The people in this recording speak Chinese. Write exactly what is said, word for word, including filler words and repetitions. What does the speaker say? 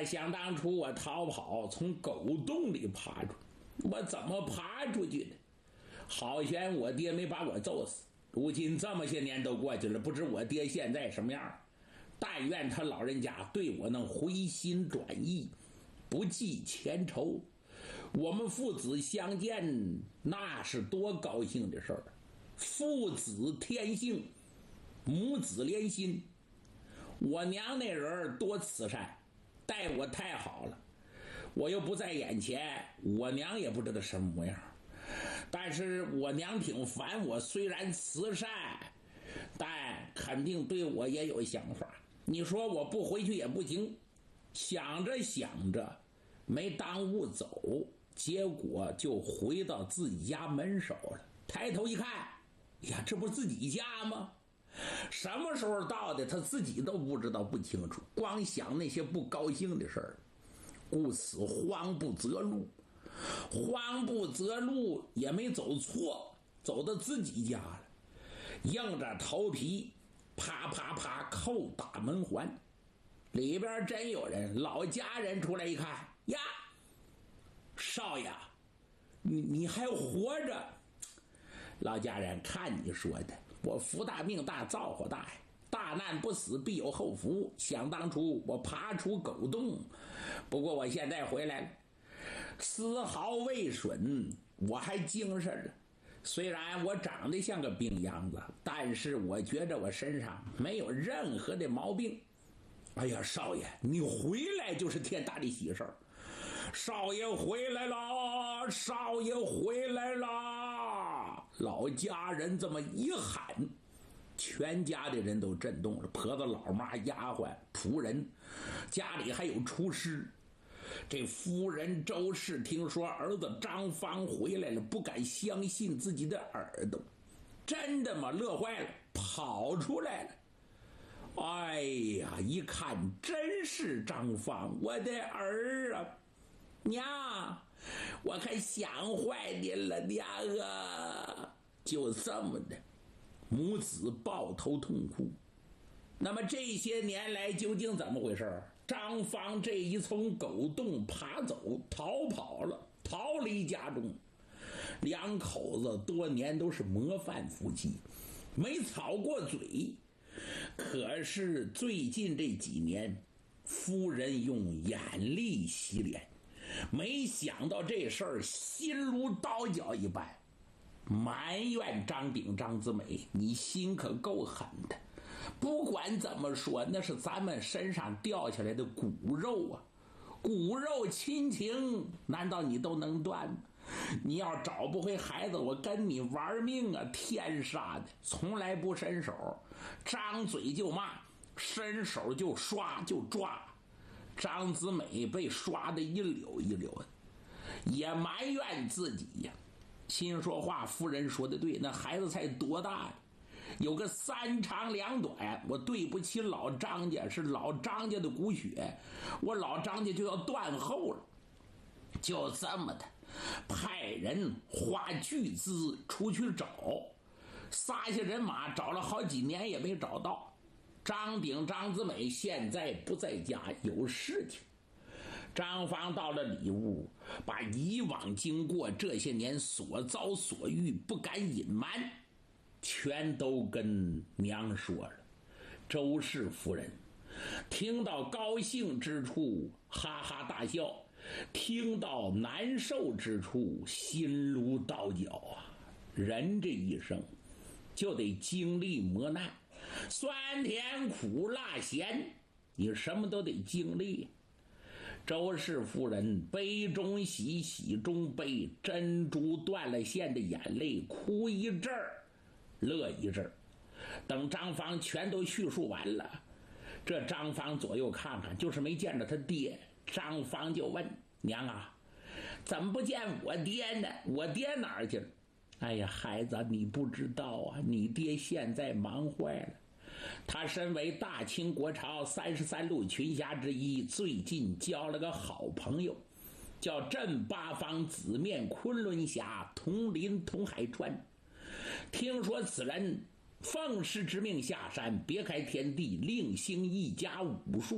想当初我逃跑，从狗洞里爬出，我怎么爬出去的？好悬我爹没把我揍死。如今这么些年都过去了，不知我爹现在什么样。但愿他老人家对我能回心转意，不计前仇。我们父子相见，那是多高兴的事儿！父子天性，母子连心。我娘那人多慈善，待我太好了。我又不在眼前，我娘也不知道什么模样。但是我娘挺烦我，虽然慈善，但肯定对我也有想法。你说我不回去也不行。想着想着，没耽误走，结果就回到自己家门首了。抬头一看，呀，这不是自己家吗？什么时候到的，他自己都不知道不清楚，光想那些不高兴的事儿，故此慌不择路。慌不择路也没走错，走到自己家了，硬着头皮啪啪啪叩打门环。里边真有人，老家人出来一看，呀，少爷，你你还活着？老家人看你说的，我福大命大造化大呀，大难不死必有后福。想当初我爬出狗洞，不过我现在回来了，丝毫未损，我还精神着。虽然我长得像个病秧子，但是我觉着我身上没有任何的毛病。哎呀，少爷，你回来就是天大的喜事儿！少爷回来了，少爷回来了！老家人这么一喊，全家的人都震动了，婆子、老妈、丫鬟、仆人，家里还有厨师。这夫人周氏听说儿子张芳回来了，不敢相信自己的耳朵。真的吗？乐坏了，跑出来了。哎呀，一看真是张芳，我的儿啊！娘，我可想坏你了，娘啊！就这么的，母子抱头痛哭。那么这些年来究竟怎么回事？张芳这一从狗洞爬走，逃跑了，逃离家中。两口子多年都是模范夫妻，没吵过嘴。可是最近这几年，夫人用眼力洗脸，没想到这事儿心如刀绞一般，埋怨张炳、张子美，你心可够狠的。不管怎么说，那是咱们身上掉下来的骨肉啊，骨肉亲情难道你都能断吗？你要找不回孩子，我跟你玩命啊！天杀的，从来不伸手，张嘴就骂，伸手就刷就抓。张子美被刷得一溜一溜的，也埋怨自己呀。心说话，夫人说的对，那孩子才多大呀？有个三长两短，我对不起老张家，是老张家的骨血，我老张家就要断后了。就这么的，派人花巨资出去找，撒下人马找了好几年也没找到。张炳、张子美现在不在家，有事情。张芳到了里屋，把以往经过这些年所遭所遇不敢隐瞒，全都跟娘说了。周氏夫人听到高兴之处哈哈大笑，听到难受之处心如刀绞啊！人这一生就得经历磨难，酸甜苦辣咸，你什么都得经历。周氏夫人悲中喜，喜中悲，珍珠断了线的眼泪，哭一阵儿，乐一阵儿。等张芳全都叙述完了，这张芳左右看看，就是没见着他爹。张芳就问娘啊，怎么不见我爹呢？我爹哪儿去了？哎呀，孩子，你不知道啊，你爹现在忙坏了。他身为大清国朝三十三路群侠之一，最近交了个好朋友，叫镇八方紫面昆仑侠同林同海川。听说此人奉师之命下山，别开天地，另兴一家武术。